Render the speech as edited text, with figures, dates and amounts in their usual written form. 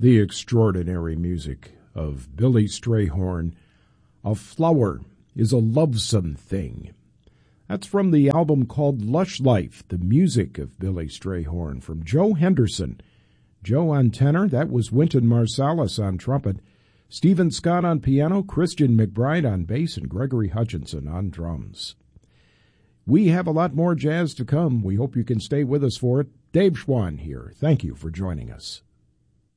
The extraordinary music of Billy Strayhorn, A Flower is a Lovesome Thing. That's from the album called Lush Life, the music of Billy Strayhorn, from Joe Henderson. Joe on tenor, that was Wynton Marsalis on trumpet, Stephen Scott on piano, Christian McBride on bass, and Gregory Hutchinson on drums. We have a lot more jazz to come. We hope you can stay with us for it. Dave Schwann here. Thank you for joining us.